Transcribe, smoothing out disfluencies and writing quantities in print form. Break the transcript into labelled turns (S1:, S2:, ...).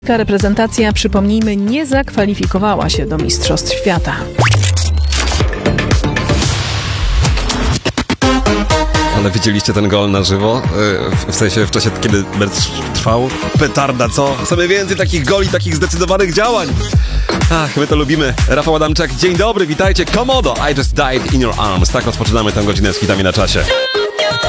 S1: Reprezentacja, przypomnijmy, nie zakwalifikowała się do Mistrzostw Świata.
S2: Ale widzieliście ten gol na żywo? W sensie w czasie, kiedy mecz trwał? Petarda, co? Chcemy więcej takich goli, takich zdecydowanych działań. Ach, my to lubimy. Rafał Adamczak, dzień dobry, witajcie. Komodo, I just died in your arms. Tak rozpoczynamy tę godzinę z hitami na czasie.